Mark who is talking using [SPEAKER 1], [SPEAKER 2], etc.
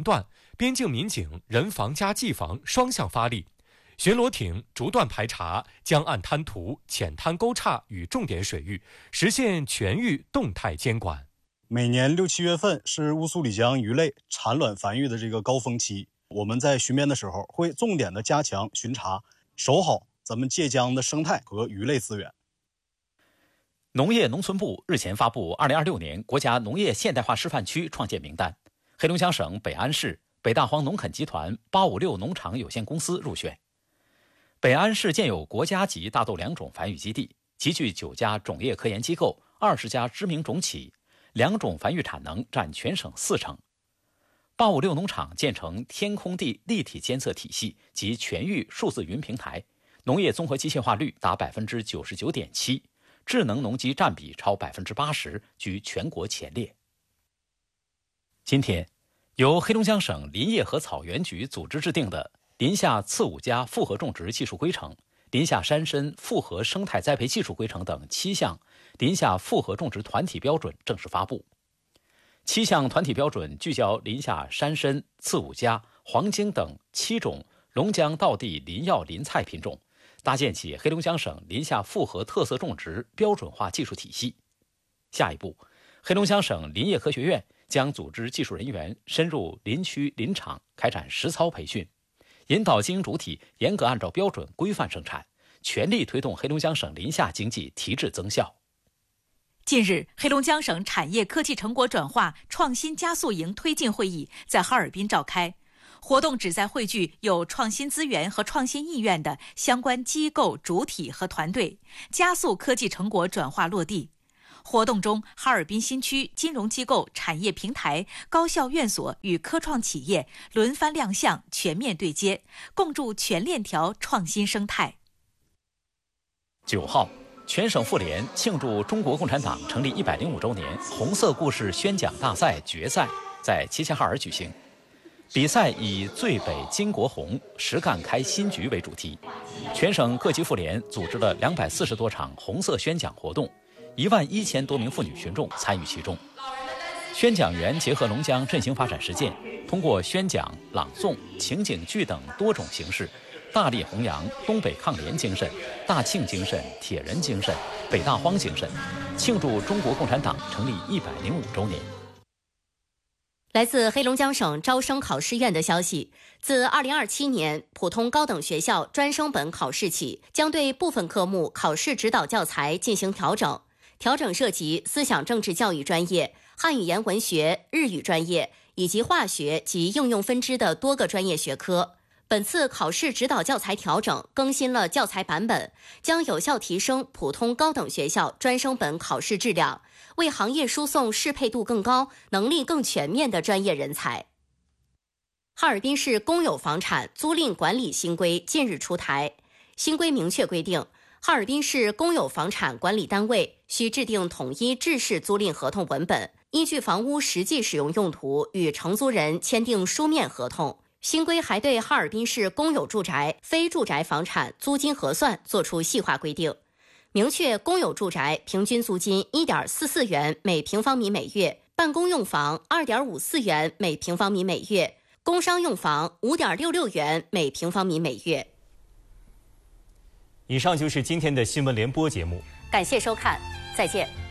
[SPEAKER 1] 断，边境民警人防加技防双向发力，巡逻艇逐段排查江岸滩涂、浅滩沟岔与重点水域，实现全域动态监管。
[SPEAKER 2] 每年6、7月份是乌苏里江鱼类产卵繁育的这个高峰期，我们在巡边的时候会重点的加强巡查，守好咱们界江的生态和鱼类资源。
[SPEAKER 3] 农业农村部日前发布2026年国家农业现代化示范区创建名单，黑龙江省北安市北大荒农垦集团856农场有限公司入选。北安市建有国家级大豆良种繁育基地，集聚9家种业科研机构、20家知名种企，良种繁育产能占全省40%。856农场建成天空地立体监测体系及全域数字云平台，农业综合机械化率达99.7%，智能农机占比超80%，居全国前列。今天，由黑龙江省林业和草原局组织制定的林下次5家复合种植技术规程、林下山参复合生态栽培技术规程等7项林下复合种植团体标准正式发布。7项团体标准聚焦林下山参、次5家、黄精等7种龙江道地林药林菜品种，搭建起黑龙江省林下复合特色种植标准化技术体系。下一步，黑龙江省林业科学院将组织技术人员深入林区林场开展实操培训，引导经营主体严格按照标准规范生产，全力推动黑龙江省林下经济提质增效。
[SPEAKER 4] 近日，黑龙江省产业科技成果转化创新加速营推进会议在哈尔滨召开。活动旨在汇聚有创新资源和创新意愿的相关机构、主体和团队，加速科技成果转化落地。活动中，哈尔滨新区金融机构、产业平台、高校院所与科创企业轮番亮相，全面对接，共筑全链条创新生态。
[SPEAKER 3] 9号，全省妇联庆祝中国共产党成立105周年红色故事宣讲大赛决赛在齐齐哈尔举行。比赛以最北金国红，实干开新局为主题，全省各级妇联组织了240多场红色宣讲活动，11000多名妇女群众参与其中。宣讲员结合龙江振兴发展实践，通过宣讲、朗诵、情景剧等多种形式，大力弘扬东北抗联精神、大庆精神、铁人精神、北大荒精神，庆祝中国共产党成立105周年。
[SPEAKER 5] 来自黑龙江省招生考试院的消息，自2027年普通高等学校专升本考试起，将对部分科目考试指导教材进行调整。调整涉及思想政治教育专业、汉语言文学、日语专业以及化学及应用分支的多个专业学科。本次考试指导教材调整更新了教材版本，将有效提升普通高等学校专升本考试质量，为行业输送适配度更高、能力更全面的专业人才。哈尔滨市公有房产租赁管理新规近日出台，新规明确规定，哈尔滨市公有房产管理单位需制定统一制式租赁合同文本，依据房屋实际使用用途与承租人签订书面合同。新规还对哈尔滨市公有住宅、非住宅房产租金核算作出细化规定，明确公有住宅平均租金1.44元每平方米每月，办公用房2.54元每平方米每月，工商用房5.66元每平方米每月。
[SPEAKER 6] 以上就是今天的新闻联播节目，
[SPEAKER 5] 感谢收看，再见。